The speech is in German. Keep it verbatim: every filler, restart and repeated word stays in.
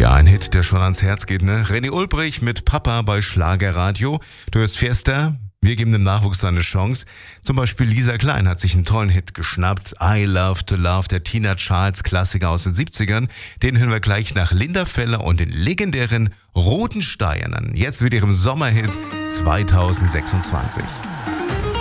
Ja, ein Hit, der schon ans Herz geht, ne? René Ulbrich mit Papa bei Schlagerradio. Du hörst Fiesta. Wir geben dem Nachwuchs eine Chance. Zum Beispiel Lisa Klein hat sich einen tollen Hit geschnappt. I Love to Love, der Tina Charles Klassiker aus den siebzigern. Den hören wir gleich nach Linda Feller und den legendären Roten Steinen. Jetzt mit ihrem Sommerhit zwanzig sechsundzwanzig.